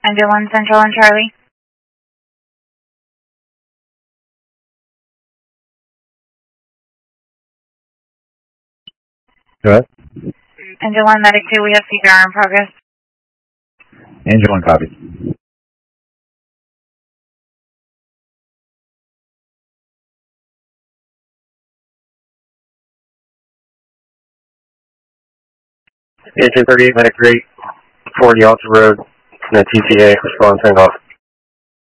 Engine 1 Central on Charlie. Go ahead. Engine 1 Medic 2, we have CPR in progress. Engine 1 copy. Engine 38 Medic 3, 40 Alta Road, TCA, response handoff.